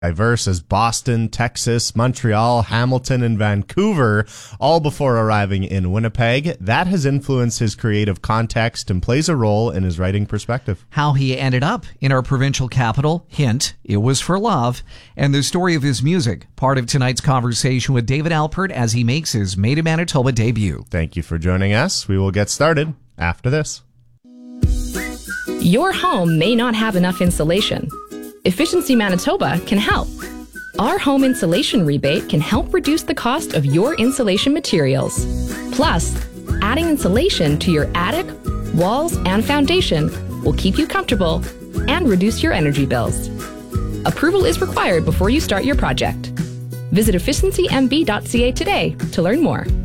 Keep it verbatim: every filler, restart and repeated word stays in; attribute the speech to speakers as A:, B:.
A: diverse as Boston, Texas, Montreal, Hamilton, and Vancouver, all before arriving in Winnipeg. That has influenced his creative context and plays a role in his writing perspective.
B: How he ended up in our provincial capital, hint, it was for love, and the story of his music, part of tonight's conversation with David Alpert as he makes his Made in Manitoba debut.
A: Thank you for joining us. We will get started after this.
C: Your home may not have enough insulation. Efficiency Manitoba can help. Our home insulation rebate can help reduce the cost of your insulation materials. Plus, adding insulation to your attic, walls, and foundation will keep you comfortable and reduce your energy bills. Approval is required before you start your project. Visit efficiency m b dot c a today to learn more.